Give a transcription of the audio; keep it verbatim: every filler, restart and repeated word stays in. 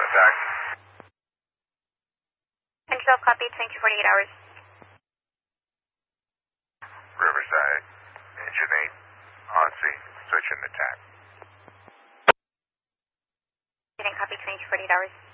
attack. ten twelve, copy, twenty-two forty-eight hours. Riverside, engine eight, on scene, switch and attack. Copy, twenty-two forty-eight hours.